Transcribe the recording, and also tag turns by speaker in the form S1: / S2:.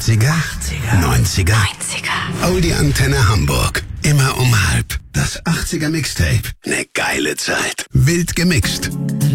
S1: 80er, 90er, Oldie Antenne Hamburg. Immer um halb. Das 80er Mixtape. Ne geile Zeit. Wild gemixt.